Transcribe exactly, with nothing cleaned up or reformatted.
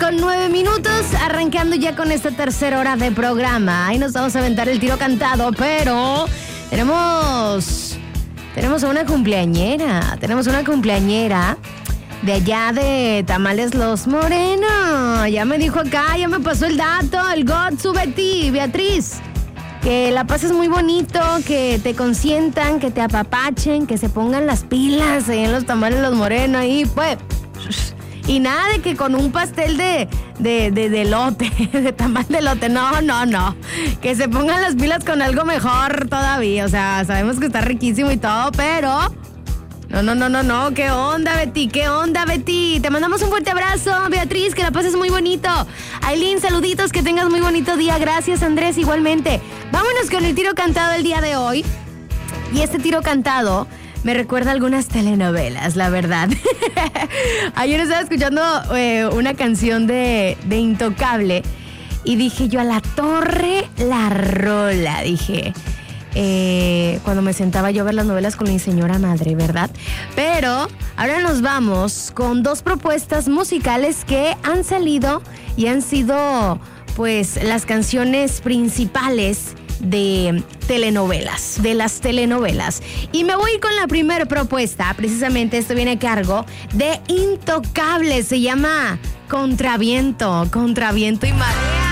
con nueve minutos, arrancando ya con esta tercera hora de programa. Ahí nos vamos a aventar el tiro cantado, pero tenemos, tenemos a una cumpleañera, tenemos una cumpleañera de allá de Tamales Los Moreno. Ya me dijo acá, ya me pasó el dato, el God, Betty, Beatriz. Que la pases muy bonito, que te consientan, que te apapachen, que se pongan las pilas ahí en los Tamales Los Moreno ahí, pues. Y nada de que con un pastel de, de, de, de elote, de tamal de elote, no, no, no. Que se pongan las pilas con algo mejor todavía, o sea, sabemos que está riquísimo y todo, pero... No, no, no, no, no, ¿qué onda, Betty? ¿Qué onda, Betty? Te mandamos un fuerte abrazo, Beatriz, que la pases muy bonito. Aileen, saluditos, que tengas muy bonito día. Gracias, Andrés, igualmente. Vámonos con el tiro cantado el día de hoy. Y este tiro cantado me recuerda a algunas telenovelas, la verdad. Ayer estaba escuchando eh, una canción de, de Intocable y dije yo, a la torre la rola, dije... Eh, cuando me sentaba yo a ver las novelas con mi señora madre, ¿verdad? Pero ahora nos vamos con dos propuestas musicales que han salido y han sido, pues, las canciones principales de telenovelas, de las telenovelas. Y me voy con la primera propuesta, precisamente esto viene a cargo de Intocable, se llama Contraviento, Contraviento y Marea.